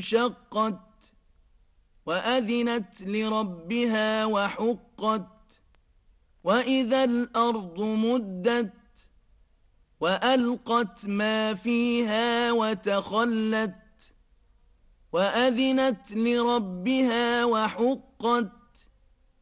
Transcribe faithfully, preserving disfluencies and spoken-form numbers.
انشقت وأذنت لربها وحقت وإذا الأرض مدت وألقت ما فيها وتخلت وأذنت لربها وحقت